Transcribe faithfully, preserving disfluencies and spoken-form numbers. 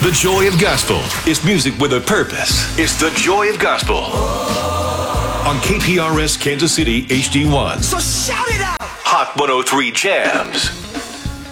The joy of gospel is music with a purpose. It's the joy of gospel on K P R S Kansas City H D one. So shout it out! Hot one oh three Jams.